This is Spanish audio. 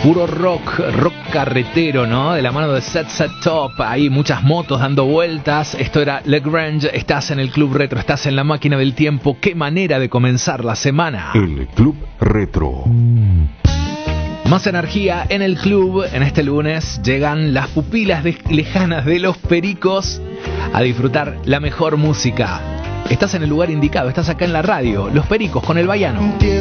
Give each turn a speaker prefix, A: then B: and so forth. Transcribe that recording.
A: Puro rock carretero, ¿no? De la mano de Set Top, ahí muchas motos dando vueltas. Esto era Lagrange, estás en el Club Retro, estás en la máquina del tiempo. Qué manera de comenzar la semana.
B: El Club Retro.
A: Más energía en el club. En este lunes llegan las pupilas lejanas de los Pericos a disfrutar la mejor música. Estás en el lugar indicado, estás acá en la radio. Los Pericos con el Baiano.